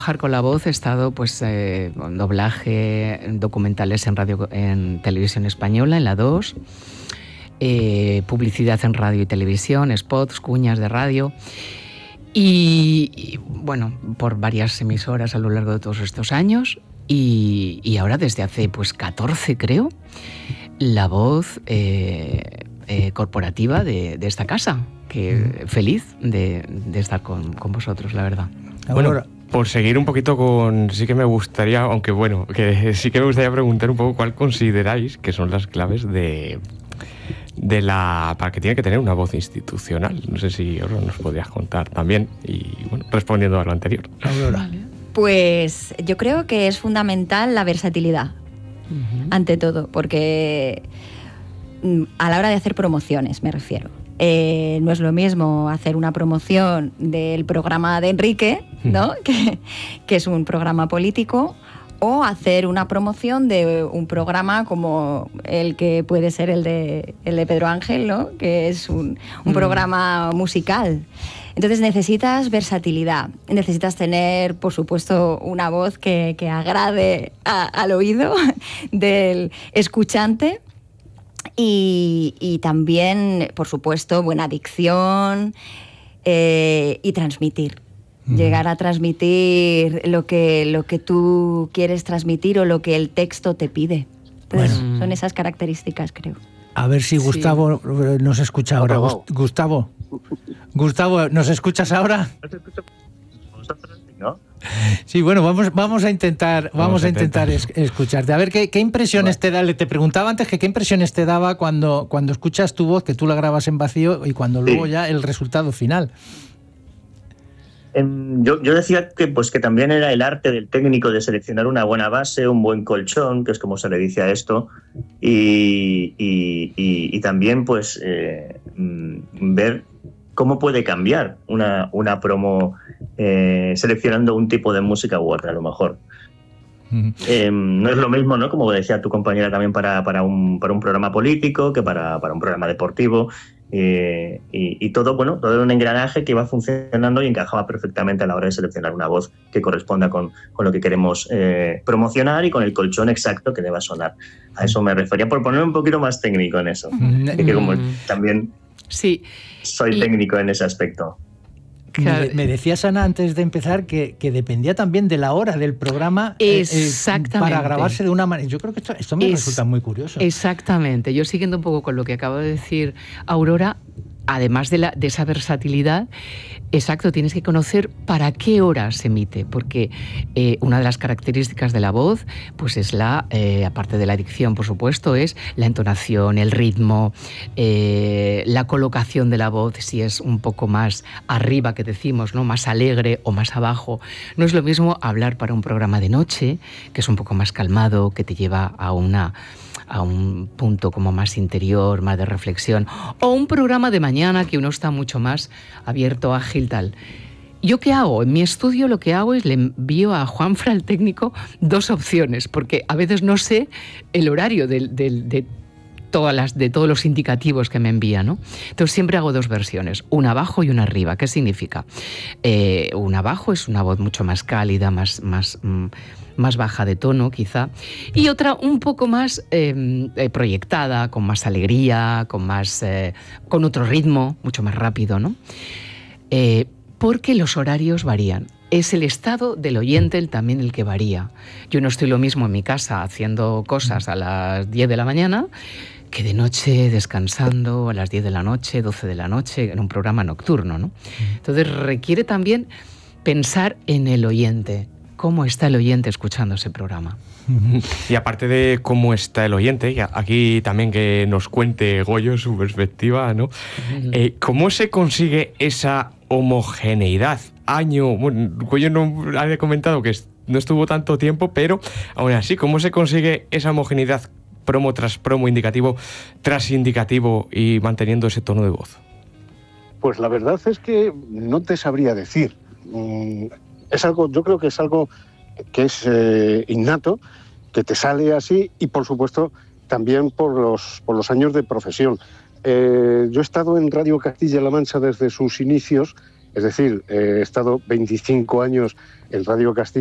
con la voz he estado pues con doblaje, documentales en radio, en televisión española, en la 2, publicidad en radio y televisión, spots, cuñas de radio y bueno, por varias emisoras a lo largo de todos estos años y ahora desde hace pues 14 creo, la voz corporativa de esta casa, que feliz de estar con vosotros, la verdad. Bueno, por seguir un poquito con... Sí que me gustaría, aunque bueno, que sí que me gustaría preguntar un poco cuál consideráis que son las claves para que tiene que tener una voz institucional. No sé si Aurora nos podrías contar también y bueno, respondiendo a lo anterior. Aurora. Vale. Pues yo creo que es fundamental la versatilidad, ante todo, porque a la hora de hacer promociones me refiero. No es lo mismo hacer una promoción del programa de Enrique, ¿no? que es un programa político, o hacer una promoción de un programa como el que puede ser el de Pedro Ángel, ¿no? Que es un programa musical. Entonces necesitas versatilidad, necesitas tener, por supuesto, una voz que agrade al oído del escuchante. Y también, por supuesto, buena dicción y transmitir. Llegar a transmitir lo que tú quieres transmitir o lo que el texto te pide. Entonces, son esas características, creo. A ver si Gustavo nos escucha ahora. Gustavo, ¿nos escuchas ahora? ¿No? Sí, bueno, vamos a intentar escucharte. A ver, ¿qué impresiones te da? Te preguntaba antes que qué impresiones te daba cuando escuchas tu voz, que tú la grabas en vacío, y cuando luego ya el resultado final. Yo decía que también era el arte del técnico de seleccionar una buena base, un buen colchón, que es como se le dice a esto, y también ver cómo puede cambiar una promo seleccionando un tipo de música u otra, a lo mejor. No es lo mismo, ¿no? Como decía tu compañera, también para un programa político que para un programa deportivo. Y todo era un engranaje que iba funcionando y encajaba perfectamente a la hora de seleccionar una voz que corresponda con lo que queremos promocionar y con el colchón exacto que deba sonar. A eso me refería, por ponerme un poquito más técnico en eso. Que como también soy técnico en ese aspecto. Me decías, Ana, antes de empezar, que dependía también de la hora del programa para grabarse de una manera. Yo creo que esto me resulta muy curioso. Exactamente. Yo siguiendo un poco con lo que acaba de decir Aurora, además de esa versatilidad, exacto, tienes que conocer para qué hora se emite, porque una de las características de la voz, pues es aparte de la dicción, por supuesto, es la entonación, el ritmo, la colocación de la voz, si es un poco más arriba, que decimos, ¿no? Más alegre o más abajo. No es lo mismo hablar para un programa de noche, que es un poco más calmado, que te lleva a un punto como más interior, más de reflexión, o un programa de mañana que uno está mucho más abierto, ágil, tal. ¿Yo qué hago? En mi estudio lo que hago es le envío a Juanfra, el técnico, 2 opciones, porque a veces no sé el horario de todos los indicativos que me envía, ¿no? Entonces siempre hago 2 versiones, una abajo y una arriba. ¿Qué significa? Una abajo es una voz mucho más cálida, más baja de tono, quizá, y otra un poco más proyectada, con más alegría, con otro ritmo, mucho más rápido, ¿no? Porque los horarios varían. Es el estado del oyente también el que varía. Yo no estoy lo mismo en mi casa haciendo cosas a las 10 de la mañana que de noche descansando a las 10 de la noche, 12 de la noche, en un programa nocturno, ¿no? Entonces requiere también pensar en el oyente. ¿Cómo está el oyente escuchando ese programa? Y aparte de cómo está el oyente, aquí también que nos cuente Goyo su perspectiva, ¿no? ¿Cómo se consigue esa homogeneidad? Goyo no había comentado que no estuvo tanto tiempo, pero aún así, ¿cómo se consigue esa homogeneidad promo tras promo, indicativo tras indicativo y manteniendo ese tono de voz? Pues la verdad es que no te sabría decir. Yo creo que es algo que es innato, que te sale así y, por supuesto, también por los años de profesión. Yo he estado en Radio Castilla-La Mancha desde sus inicios Es decir, he estado 25 años en Radio Castilla